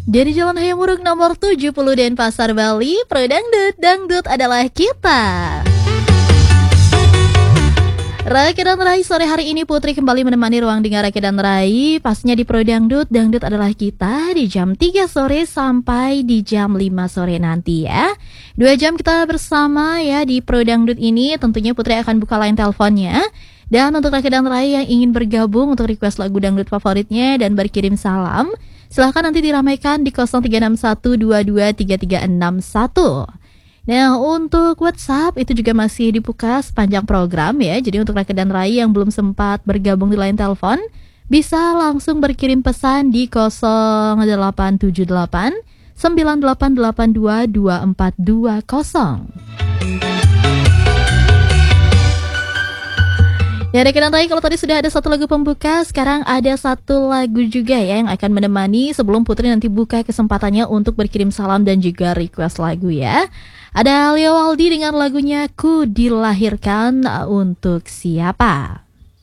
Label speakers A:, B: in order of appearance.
A: Dari Jalan Hayamuruk nomor 70 Denpasar, Bali, Pro Dangdut, Dangdut adalah kita. Rakyat dan Rai sore hari ini Putri kembali menemani ruang dengar Rakyat dan Rai. Pastinya di Pro Dangdut, Dangdut adalah kita di jam 3 sore sampai di jam 5 sore nanti ya. 2 jam kita bersama ya di Pro Dangdut ini. Tentunya Putri akan buka line teleponnya. Dan untuk Rakyat dan Rai yang ingin bergabung untuk request lagu dangdut favoritnya dan berkirim salam, silahkan nanti diramaikan di 0361223361. Nah, untuk WhatsApp itu juga masih dibuka sepanjang program ya. Jadi untuk Rakyat dan Rai yang belum sempat bergabung di line telepon, bisa langsung berkirim pesan di 0878 9882 2420. Ya Rakyat dan Rai, kalau tadi sudah ada satu lagu pembuka, sekarang ada satu lagu juga ya yang akan menemani sebelum Putri nanti buka kesempatannya untuk berkirim salam dan juga request lagu ya. Ada Leo Waldi dengan lagunya Ku Dilahirkan Untuk Siapa.